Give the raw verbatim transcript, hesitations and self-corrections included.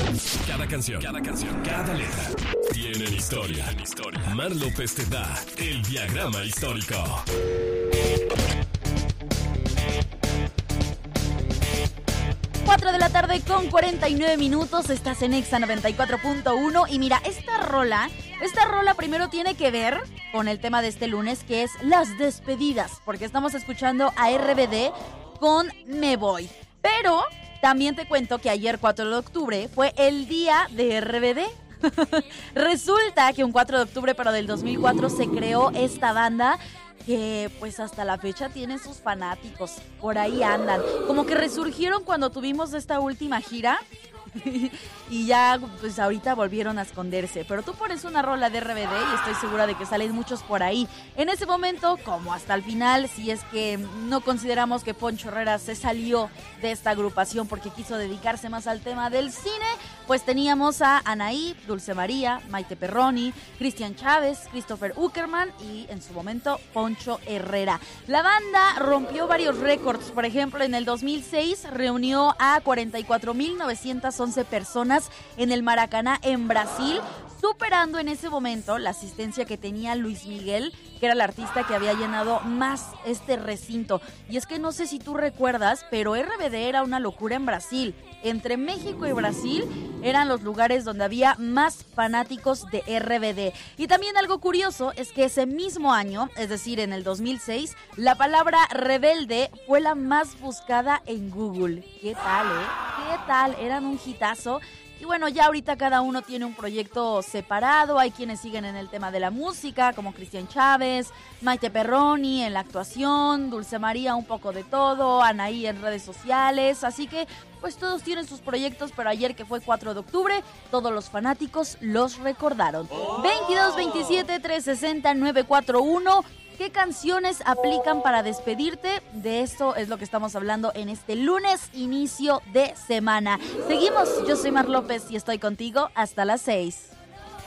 Cada canción, cada canción, cada letra tienen historia. Mar López te da el diagrama histórico. cuatro de la tarde con cuarenta y nueve minutos, estás en Exa noventa y cuatro punto uno y mira, esta rola, esta rola primero tiene que ver con el tema de este lunes, que es las despedidas, porque estamos escuchando a R B D con Me Voy, pero también te cuento que ayer cuatro de octubre fue el día de R B D. Resulta que un cuatro de octubre pero del dos mil cuatro se creó esta banda que pues hasta la fecha tiene sus fanáticos, por ahí andan, como que resurgieron cuando tuvimos esta última gira y ya pues ahorita volvieron a esconderse, pero tú pones una rola de R B D y estoy segura de que salen muchos por ahí. En ese momento, como hasta el final, si es que no consideramos que Poncho Herrera se salió de esta agrupación porque quiso dedicarse más al tema del cine, pues teníamos a Anaí, Dulce María, Maite Perroni, Cristian Chávez, Christopher Uckerman y en su momento Poncho Herrera. La banda rompió varios récords, por ejemplo en el dos mil seis reunió a cuarenta y cuatro mil novecientas once personas en el Maracaná en Brasil, superando en ese momento la asistencia que tenía Luis Miguel, que era el artista que había llenado más este recinto. Y es que no sé si tú recuerdas, pero R B D era una locura en Brasil. Entre México y Brasil eran los lugares donde había más fanáticos de R B D. Y también algo curioso es que ese mismo año, es decir, en el dos mil seis, la palabra rebelde fue la más buscada en Google. ¿Qué tal, eh? ¿Qué tal? Eran un hitazo. Y bueno, ya ahorita cada uno tiene un proyecto separado, hay quienes siguen en el tema de la música, como Cristian Chávez, Maite Perroni en la actuación, Dulce María un poco de todo, Anaí en redes sociales, así que pues todos tienen sus proyectos, pero ayer que fue cuatro de octubre, todos los fanáticos los recordaron. Oh. veintidós veintisiete trescientos sesenta nueve cuatro uno. ¿Qué canciones aplican para despedirte? De esto es lo que estamos hablando en este lunes, inicio de semana. Seguimos, yo soy Mar López y estoy contigo hasta las seis.